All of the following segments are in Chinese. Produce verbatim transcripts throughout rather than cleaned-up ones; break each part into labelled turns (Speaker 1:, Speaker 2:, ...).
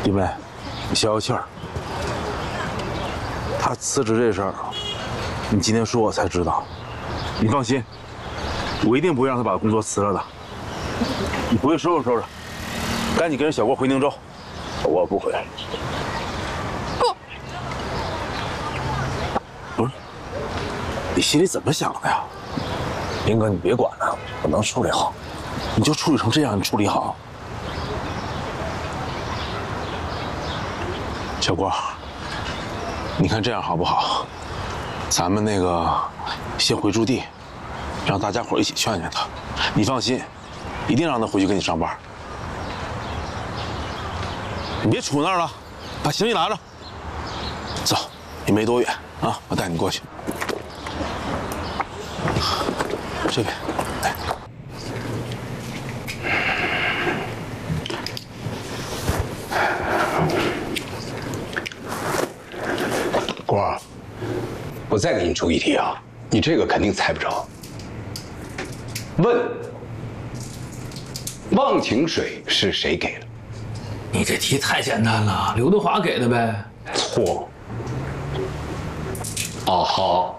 Speaker 1: 弟妹，你消消气儿。他辞职这事儿，你今天说我才知道。你放心，我一定不会让他把工作辞了的。你回去收拾收拾，赶紧跟着小郭回宁州。我不回来。不，不是，你心里怎么想的呀？林哥，你别管了，我能处理好。你就处理成这样，你处理好。小郭，你看这样好不好？咱们那个先回驻地，让大家伙一起劝劝他。你放心，一定让他回去跟你上班。你别杵那儿了，把行李拿着。走，也没多远啊，我带你过去。这边，来。
Speaker 2: 郭儿，我再给你出一题啊，你这个肯定猜不着。问：忘情水是谁给的？
Speaker 3: 你这题太简单了，刘德华给的呗。
Speaker 2: 错。啊哈。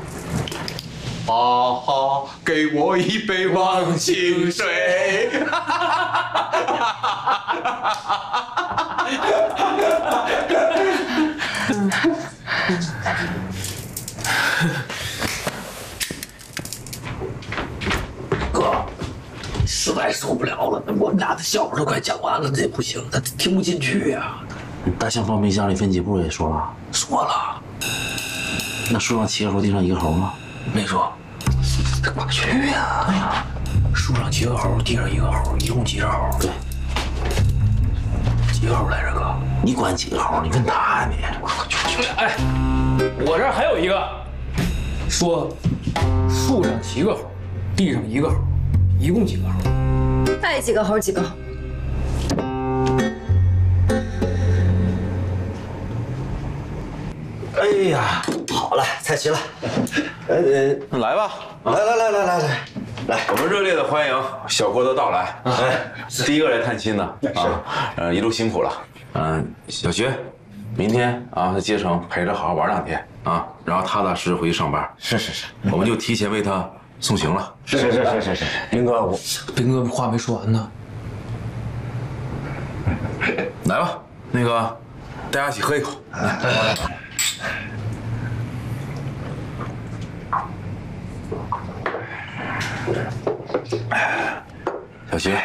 Speaker 2: 啊哈，给我一杯忘情水。
Speaker 3: 哥，实在受不了了，我们俩的笑话都快讲完了，这不行，他听不进去呀。
Speaker 4: 大象放冰箱里分几步也说了，
Speaker 3: 说了。
Speaker 4: 那树上七个猴，地上一个猴吗？
Speaker 3: 没说。他过不去呀！哎呀，树上七个猴，地上一个猴，一共几只猴？
Speaker 4: 对，
Speaker 3: 几个猴来着，哥？
Speaker 4: 你管几个猴？你问他呀你！
Speaker 3: 哎，我这儿还有一个，说树上七个猴，地上一个猴，一共几个猴？
Speaker 5: 爱几个猴几个猴。
Speaker 6: 哎呀，好了，菜齐了。呃
Speaker 1: 呃，来吧，
Speaker 6: 来来来来来来来，
Speaker 1: 我们热烈的欢迎小郭的到来。哎，第一个来探亲的啊，呃，一路辛苦了。嗯，小学，明天啊，在街城陪着好好玩两天啊，然后踏踏实实回去上班。
Speaker 6: 是是是，
Speaker 1: 我们就提前为他送行了。
Speaker 6: 是是是是是，斌哥，我
Speaker 3: 斌哥话没说完呢。
Speaker 1: 来吧，那个，大家一起喝一口。来。小徐，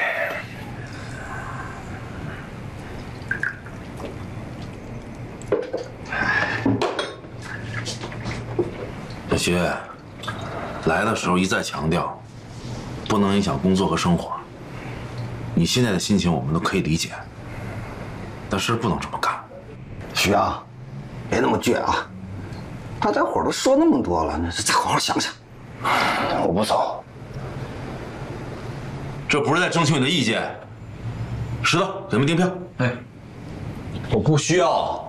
Speaker 1: 小徐，来的时候一再强调，不能影响工作和生活。你现在的心情我们都可以理解，但是不能这么干。
Speaker 6: 徐啊，别那么倔啊！大家伙都说那么多了，那再好好想想。我不走。
Speaker 1: 这不是在征求你的意见。石头，给他们订票。
Speaker 3: 哎，
Speaker 6: 我不需要。